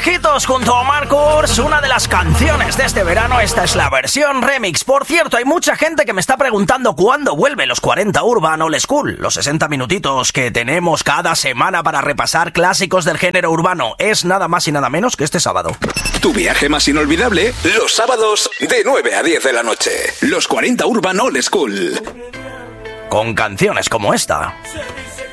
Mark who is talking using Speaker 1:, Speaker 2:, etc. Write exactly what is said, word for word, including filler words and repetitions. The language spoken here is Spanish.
Speaker 1: Conejitos junto a Omar Kurz, una de las canciones de este verano. Esta es la versión remix. Por cierto, hay mucha gente que me está preguntando cuándo vuelve los cuarenta Urban Old School, los sesenta minutitos que tenemos cada semana para repasar clásicos del género urbano. Es nada más y nada menos que este sábado.
Speaker 2: Tu viaje más inolvidable, los sábados de nueve a diez de la noche. Los cuarenta Urban Old School.
Speaker 1: Con canciones como esta.